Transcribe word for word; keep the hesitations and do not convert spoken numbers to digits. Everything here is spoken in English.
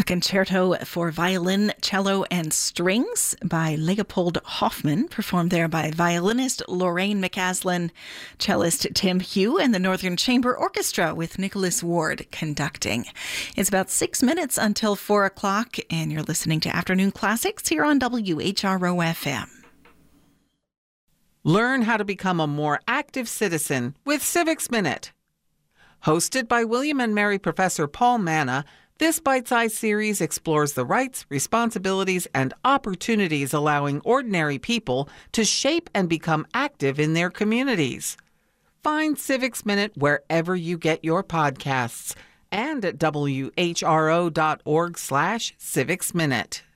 A concerto for violin, cello, and strings by Leopold Hoffman, performed there by violinist Lorraine McCaslin, cellist Tim Hugh, and the Northern Chamber Orchestra with Nicholas Ward conducting. It's about six minutes until four o'clock, and you're listening to Afternoon Classics here on W H R O F M. Learn how to become a more active citizen with Civics Minute. Hosted by William and Mary Professor Paul Manna, this bite-sized series explores the rights, responsibilities, and opportunities allowing ordinary people to shape and become active in their communities. Find Civics Minute wherever you get your podcasts and at W H R O dot org slash Civics Minute.